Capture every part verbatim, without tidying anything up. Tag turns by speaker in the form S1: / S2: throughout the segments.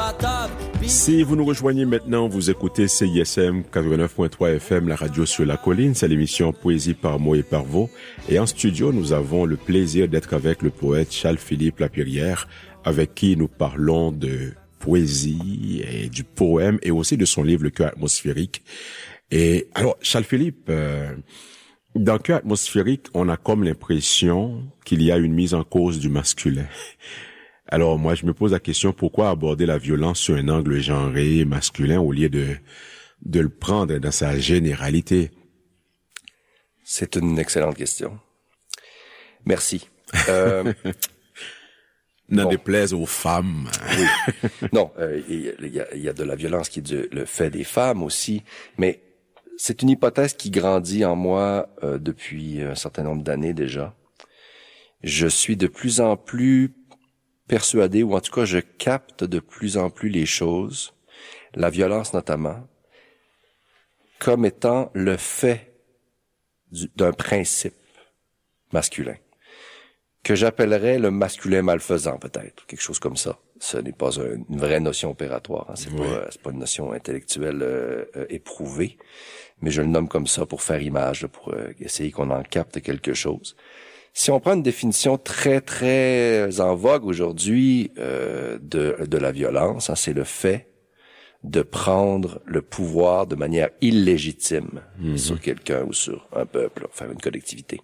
S1: imbattable.
S2: Si vous nous rejoignez maintenant, vous écoutez C I S M quatre-vingt-neuf point trois F M, la radio sur la colline. C'est l'émission Poésie par mots et par vous. Et en studio, nous avons le plaisir d'être avec le poète Charles-Philippe Lapierrière, avec qui nous parlons de poésie et du poème et aussi de son livre Le cœur atmosphérique. Et alors, Charles-Philippe, euh, dans Cœur atmosphérique, on a comme l'impression qu'il y a une mise en cause du masculin. Alors moi, je me pose la question, pourquoi aborder la violence sur un angle genré, masculin, au lieu de de le prendre dans sa généralité?
S3: C'est une excellente question. Merci. Euh,
S2: N'en
S3: bon.
S2: déplaise aux femmes.
S3: Oui. Non, euh, il y, a, il y a de la violence qui est du, le fait des femmes aussi, mais c'est une hypothèse qui grandit en moi euh, depuis un certain nombre d'années déjà. Je suis de plus en plus persuadé, ou en tout cas je capte de plus en plus les choses, la violence notamment, comme étant le fait du, d'un principe masculin, que j'appellerais le masculin malfaisant peut-être, quelque chose comme ça. Ce n'est pas un, une vraie notion opératoire, hein. c'est, oui. pas, c'est pas une notion intellectuelle euh, euh, éprouvée, mais je le nomme comme ça pour faire image, pour euh, essayer qu'on en capte quelque chose. Si on prend une définition très, très en vogue aujourd'hui euh, de, de la violence, hein, c'est le fait de prendre le pouvoir de manière illégitime mm-hmm. sur quelqu'un ou sur un peuple, enfin une collectivité.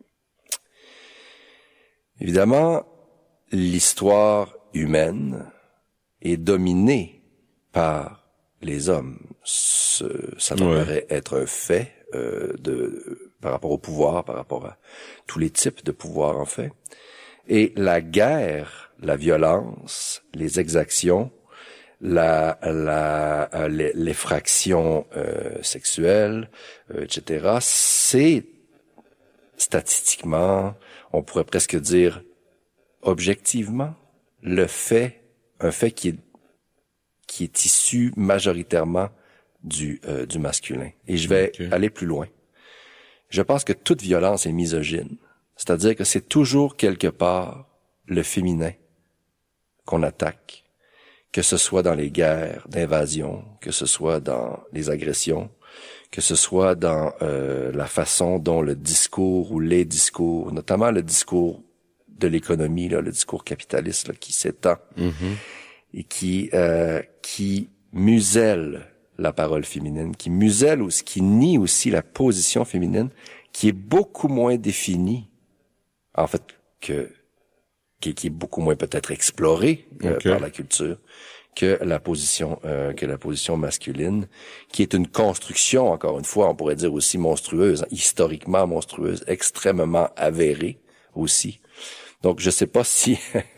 S3: Évidemment, l'histoire humaine est dominée par les hommes. Ce, ça me ouais. paraît être un fait euh, de... par rapport au pouvoir, par rapport à tous les types de pouvoir, en fait. Et la guerre, la violence, les exactions, la, la, l'effraction euh, sexuelle, euh, et cetera, c'est statistiquement, on pourrait presque dire objectivement, le fait, un fait qui est, qui est issu majoritairement du, euh, du masculin. Et je vais okay. aller plus loin. Je pense que toute violence est misogyne. C'est-à-dire que c'est toujours quelque part le féminin qu'on attaque, que ce soit dans les guerres d'invasion, que ce soit dans les agressions, que ce soit dans euh, la façon dont le discours ou les discours, notamment le discours de l'économie, là, le discours capitaliste là, qui s'étend mm-hmm. et qui euh, qui muselle la parole féminine, qui muselle ou qui nie aussi la position féminine, qui est beaucoup moins définie, en fait, que qui, qui est beaucoup moins peut-être explorée euh, okay. par la culture que la position euh, que la position masculine, qui est une construction, encore une fois, on pourrait dire aussi monstrueuse, hein, historiquement monstrueuse, extrêmement avérée aussi. Donc, je sais pas si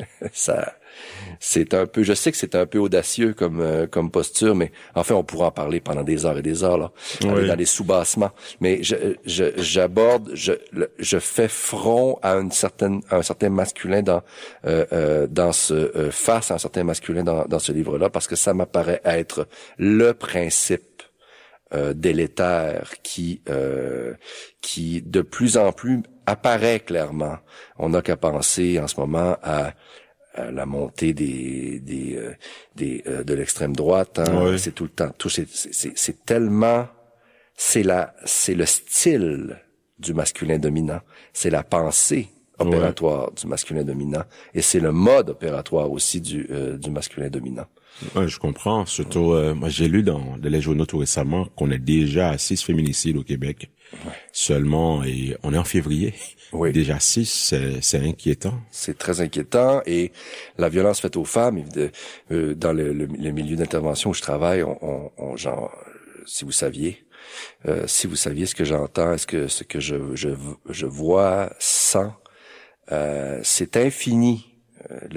S3: ça, c'est un peu, je sais que c'est un peu audacieux comme euh, comme posture, mais enfin, on pourra en parler pendant des heures et des heures là, oui. dans les sous-bassements. Mais je, je, j'aborde, je, je fais front à une certaine, à un certain masculin dans euh, euh, dans ce euh, face à un certain masculin dans dans ce livre-là, parce que ça m'apparaît être le principe euh, délétère qui euh, qui de plus en plus apparaît clairement. On n'a qu'à penser en ce moment à, à la montée des des euh, des euh, de l'extrême droite. Hein. Oui. C'est tout le temps. Tout c'est, c'est c'est tellement c'est la c'est le style du masculin dominant. C'est la pensée opératoire oui. du masculin dominant et c'est le mode opératoire aussi du euh, du masculin dominant.
S2: Ouais, je comprends. Surtout, euh, moi, j'ai lu dans, dans les journaux tout récemment qu'on est déjà à six féminicides au Québec. Ouais. Seulement, et on est en février. Oui. Déjà six, c'est, c'est inquiétant.
S3: C'est très inquiétant. Et la violence faite aux femmes, de, euh, dans le, le, le milieu d'intervention où je travaille, on, on, on genre, si vous saviez, euh, si vous saviez ce que j'entends, est-ce que ce que je, je, je vois, sens, euh, c'est infini. Euh,